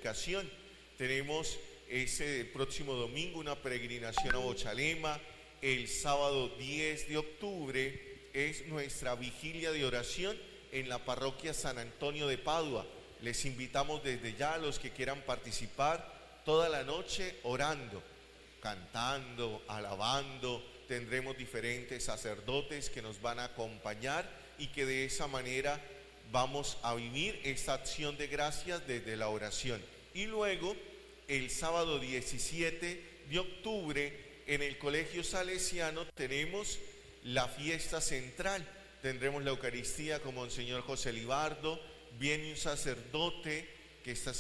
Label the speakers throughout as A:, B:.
A: comunicación. Tenemos ese próximo domingo una peregrinación a Bochalema. El sábado 10 de octubre es nuestra vigilia de oración en la parroquia San Antonio de Padua. Les invitamos desde ya a los que quieran participar toda la noche orando, cantando, alabando. Tendremos diferentes sacerdotes que nos van a acompañar y que de esa manera vamos a vivir esta acción de gracias desde la oración. Y luego, el sábado 17 de octubre, en el Colegio Salesiano tenemos la fiesta central. Tendremos la Eucaristía con Monseñor José Libardo. Viene un sacerdote que está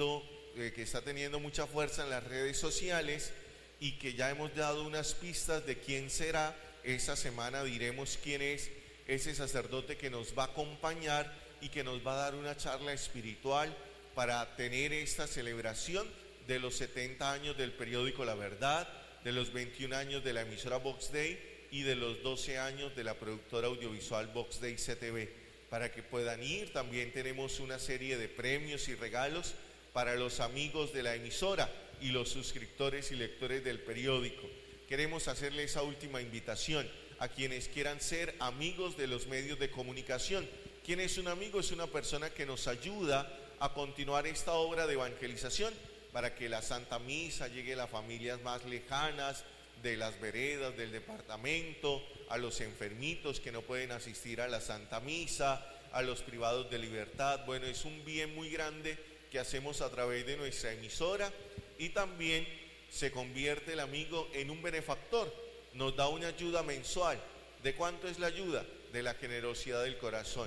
A: teniendo mucha fuerza en las redes sociales y que ya hemos dado unas pistas de quién será. Esa semana diremos quién es ese sacerdote que nos va a acompañar y que nos va a dar una charla espiritual para tener esta celebración de los 70 años del periódico La Verdad, de los 21 años de la emisora Vox Day y de los 12 años de la productora audiovisual Vox Day CTV, para que puedan ir. También tenemos una serie de premios y regalos para los amigos de la emisora y los suscriptores y lectores del periódico. Queremos hacerle esa última invitación a quienes quieran ser amigos de los medios de comunicación. ¿Quién es un amigo? Es una persona que nos ayuda a continuar esta obra de evangelización, para que la Santa Misa llegue a las familias más lejanas de las veredas del departamento, a los enfermitos que no pueden asistir a la Santa Misa, a los privados de libertad. Bueno, es un bien muy grande que hacemos a través de nuestra emisora, y también se convierte el amigo en un benefactor. Nos da una ayuda mensual. ¿De cuánto es la ayuda? De la generosidad del corazón.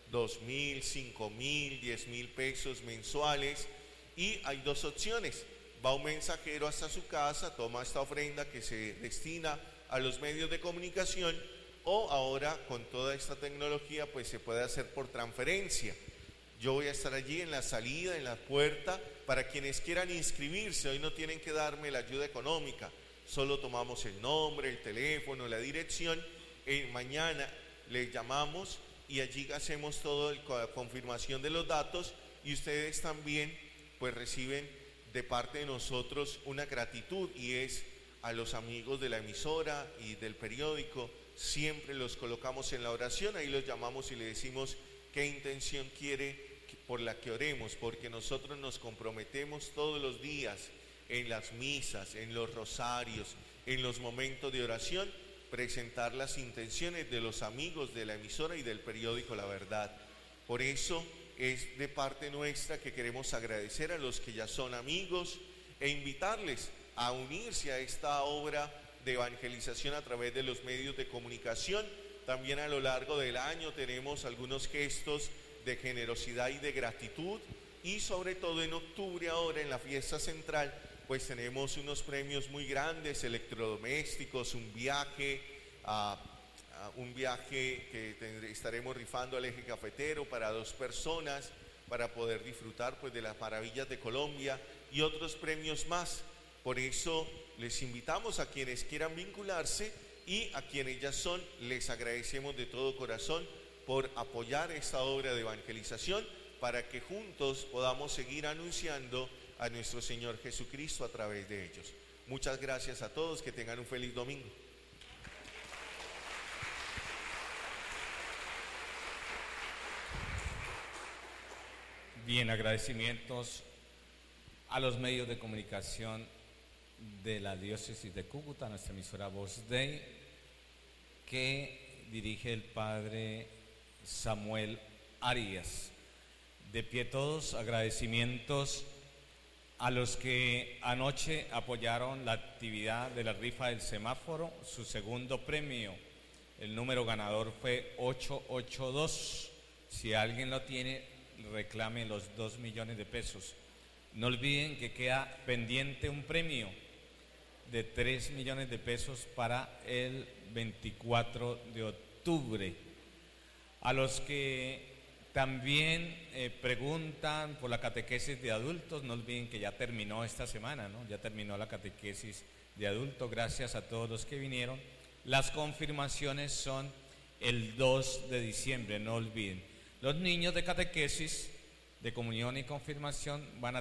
A: 2.000, 5.000, 10.000 pesos mensuales. Y hay dos opciones: va un mensajero hasta su casa, toma esta ofrenda que se destina a los medios de comunicación, o ahora con toda esta tecnología pues se puede hacer por transferencia. Yo voy a estar allí en la salida, en la puerta, para quienes quieran inscribirse. Hoy no tienen que darme la ayuda económica, solo tomamos el nombre, el teléfono, la dirección. Mañana les llamamos y allí hacemos toda la confirmación de los datos, y ustedes también pues reciben de parte de nosotros una gratitud, y es a los amigos de la emisora y del periódico. Siempre los colocamos en la oración, ahí los llamamos y le decimos qué intención quiere por la que oremos, porque nosotros nos comprometemos todos los días en las misas, en los rosarios, en los momentos de oración, presentar las intenciones de los amigos de la emisora y del periódico La Verdad. Por eso es de parte nuestra que queremos agradecer a los que ya son amigos e invitarles a unirse a esta obra de evangelización a través de los medios de comunicación. También a lo largo del año tenemos algunos gestos de generosidad y de gratitud, y sobre todo en octubre, ahora en la fiesta central, pues tenemos unos premios muy grandes: electrodomésticos, un viaje que estaremos rifando al Eje Cafetero para 2 personas, para poder disfrutar pues de las maravillas de Colombia, y otros premios más. Por eso les invitamos a quienes quieran vincularse, y a quienes ya son, les agradecemos de todo corazón por apoyar esta obra de evangelización, para que juntos podamos seguir anunciando a nuestro Señor Jesucristo a través de ellos. Muchas gracias a todos, que tengan un feliz domingo.
B: Bien, agradecimientos a los medios de comunicación de la diócesis de Cúcuta, nuestra emisora Vox Day, que dirige el padre Samuel Arias. De pie todos, agradecimientos a los que anoche apoyaron la actividad de la rifa del semáforo. Su segundo premio, el número ganador fue 882. Si alguien lo tiene, reclame los 2 millones de pesos. No olviden que queda pendiente un premio de 3 millones de pesos para el 24 de octubre. A los que también preguntan por la catequesis de adultos, no olviden que ya terminó esta semana, ¿no? Ya terminó la catequesis de adultos. Gracias a todos los que vinieron. Las confirmaciones son el 2 de diciembre, no olviden. Los niños de catequesis, de comunión y confirmación van a